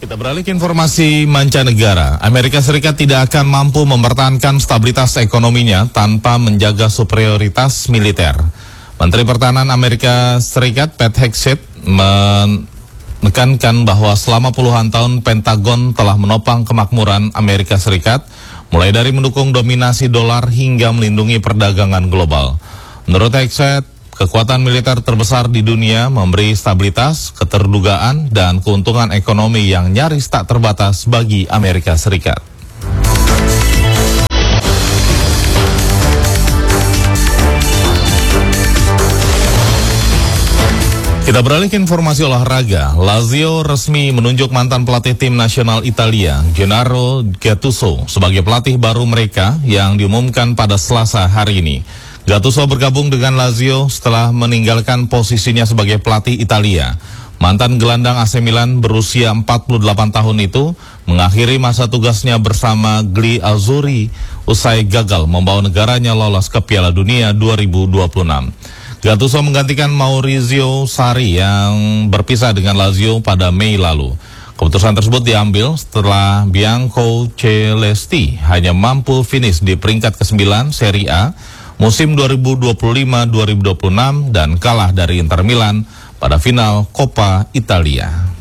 Kita beralih ke informasi mancanegara. Amerika Serikat tidak akan mampu mempertahankan stabilitas ekonominya tanpa menjaga superioritas militer. Menteri Pertahanan Amerika Serikat Pete Hegseth menekankan bahwa selama puluhan tahun Pentagon telah menopang kemakmuran Amerika Serikat, mulai dari mendukung dominasi dolar hingga melindungi perdagangan global. Menurut Hegseth, kekuatan militer terbesar di dunia memberi stabilitas, keterdugaan, dan keuntungan ekonomi yang nyaris tak terbatas bagi Amerika Serikat. Kita beralih ke informasi olahraga. Lazio resmi menunjuk mantan pelatih tim nasional Italia, Gennaro Gattuso, sebagai pelatih baru mereka yang diumumkan pada Selasa hari ini. Gattuso bergabung dengan Lazio setelah meninggalkan posisinya sebagai pelatih Italia. Mantan gelandang AC Milan berusia 48 tahun itu mengakhiri masa tugasnya bersama Gli Azzurri usai gagal membawa negaranya lolos ke Piala Dunia 2026. Gattuso menggantikan Maurizio Sarri yang berpisah dengan Lazio pada Mei lalu. Keputusan tersebut diambil setelah Bianco Celesti hanya mampu finish di peringkat ke-9 Serie A musim 2025-2026 dan kalah dari Inter Milan pada final Coppa Italia.